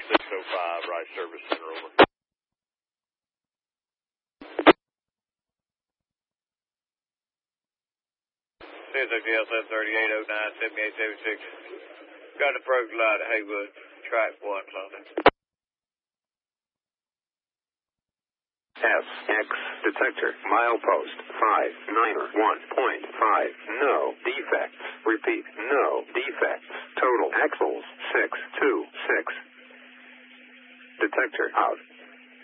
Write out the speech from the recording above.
605, right service center, over. CSOTL 73809 7876. Got an approach light at Haywood, track 1, London. SX detector, milepost 591.5, no defects. Repeat, no defects. Total axles 626. Detector out.